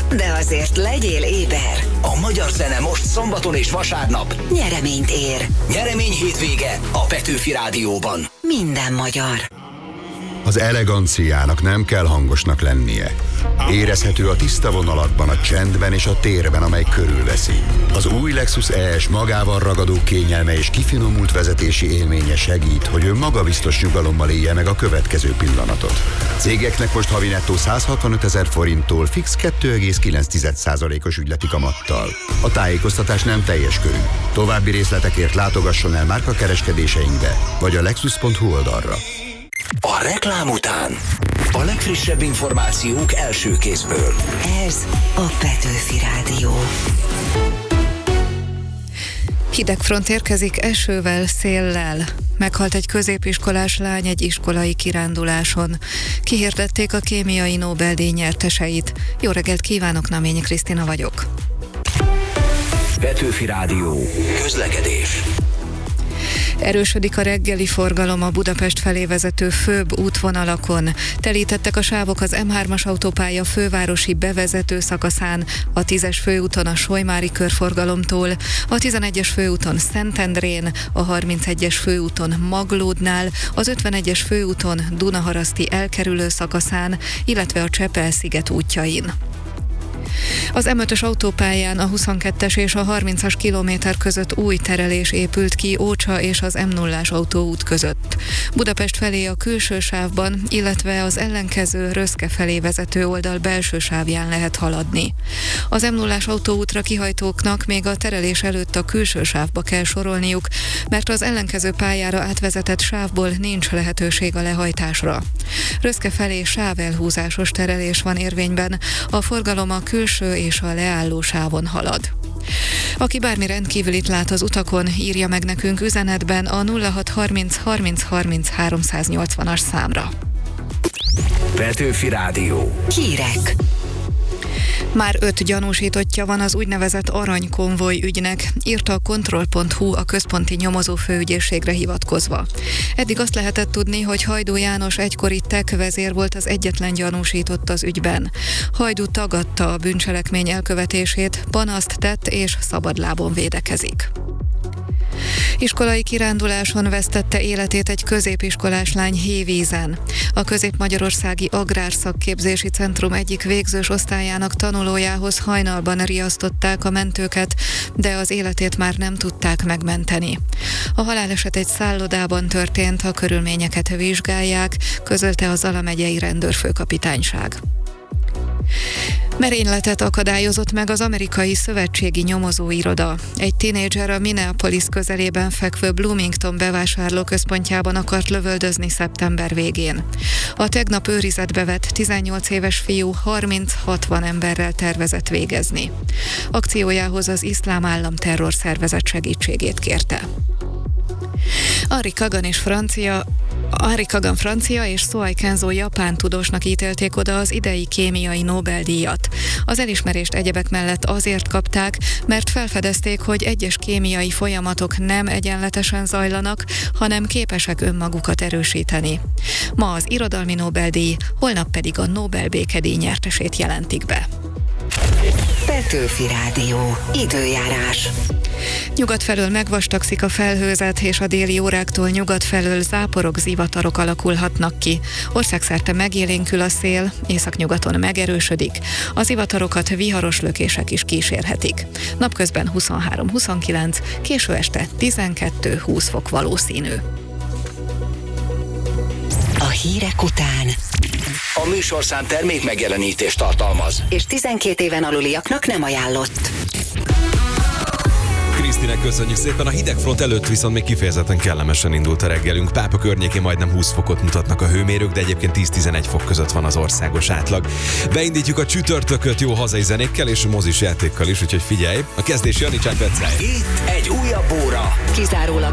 de azért legyél éber. A magyar zene most szombaton és vasárnap Nyereményt ér. Nyeremény hétvége a Petőfi Rádióban. Minden magyar. Az eleganciának nem kell hangosnak lennie. Érezhető a tiszta vonalakban, a csendben és a térben, amely körülveszi. Az új Lexus ES magával ragadó kényelme és kifinomult vezetési élménye segít, hogy ön magabiztos nyugalommal élje meg a következő pillanatot. Cégeknek most havi nettó 165 000 forinttól fix 2,9%-os ügyleti kamattal. A tájékoztatás nem teljes körű. További részletekért látogasson el márkakereskedéseinkbe, vagy a lexus.hu oldalra. A reklám után a legfrissebb információk első kézből. Ez a Petőfi Rádió. Hideg front érkezik esővel, széllel. Meghalt egy középiskolás lány egy iskolai kiránduláson. Kihirdették a kémiai Nobel-díj nyerteseit. Jó reggelt kívánok, Naményi Krisztina vagyok. Petőfi Rádió. Közlekedés. Erősödik a reggeli forgalom a Budapest felé vezető főbb útvonalakon. Telítettek a sávok az M3-as autópálya fővárosi bevezető szakaszán, a 10-es főúton a Solymári körforgalomtól, a 11-es főúton Szentendrén, a 31-es főúton Maglódnál, az 51-es főúton Dunaharaszti elkerülő szakaszán, illetve a Csepel-sziget útjain. Az M5-ös autópályán a 22-es és a 30-as kilométer között új terelés épült ki Ócsa és az M0-ás autóút között. Budapest felé a külső sávban, illetve az ellenkező Röszke felé vezető oldal belső sávján lehet haladni. Az M0-ás autóútra kihajtóknak még a terelés előtt a külső sávba kell sorolniuk, mert az ellenkező pályára átvezetett sávból nincs lehetőség a lehajtásra. Röszke felé sávelhúzásos terelés van érvényben, a forgalom a külső és a leálló sávon halad. Aki bármi rendkívülit lát az utakon, írja meg nekünk üzenetben a 0630 30 30 380-as számra. Petőfi Rádió. Hírek. Már 5 gyanúsítottja van az úgynevezett aranykonvoj ügynek, írta a Kontroll.hu a központi nyomozófőügyészségre hivatkozva. Eddig azt lehetett tudni, hogy Hajdú János egykori TEK vezér volt az egyetlen gyanúsított az ügyben. Hajdú tagadta a bűncselekmény elkövetését, panaszt tett és szabadlábon védekezik. Iskolai kiránduláson vesztette életét egy középiskolás lány Hévízen. A Közép-Magyarországi Agrárszakképzési Centrum egyik végzős osztályának tanulójához hajnalban riasztották a mentőket, de az életét már nem tudták megmenteni. A haláleset egy szállodában történt, a körülményeket vizsgálják, közölte a Zala megyei rendőrfőkapitányság. Merényletet akadályozott meg az amerikai szövetségi nyomozóiroda. Egy tinédzser a Minneapolis közelében fekvő Bloomington bevásárlóközpontjában akart lövöldözni szeptember végén. A tegnap őrizetbe vett 18 éves fiú 30-60 emberrel tervezett végezni. Akciójához az Iszlám Állam terrorszervezet segítségét kérte. Henri Kagan francia és Sohei Kenzo japán tudósnak ítélték oda az idei kémiai Nobel-díjat. Az elismerést egyebek mellett azért kapták, mert felfedezték, hogy egyes kémiai folyamatok nem egyenletesen zajlanak, hanem képesek önmagukat erősíteni. Ma az irodalmi Nobel-díj, holnap pedig a Nobel békedíj nyertesét jelentik be. Petőfi Rádió. Időjárás. Nyugat felől megvastagszik a felhőzet, és a déli óráktól nyugat felől záporok, zivatarok alakulhatnak ki. Országszerte megélénkül a szél, északnyugaton megerősödik. A zivatarokat viharos lökések is kísérhetik. Napközben 23-29, késő este 12-20 fok valószínű. A hírek után. A műsorszám termék megjelenítést tartalmaz. És 12 éven aluliaknak nem ajánlott. Krisztinek köszönjük szépen, a hidegfront előtt viszont még kifejezetten kellemesen indult a reggelünk. Pápa környékén majdnem 20 fokot mutatnak a hőmérők, de egyébként 10-11 fok között van az országos átlag. Beindítjuk a csütörtököt jó hazai zenékkel és mozis játékkal is, úgyhogy figyelj, a kezdés Jani Csák Vecály. Itt egy újabb óra. Kizárólag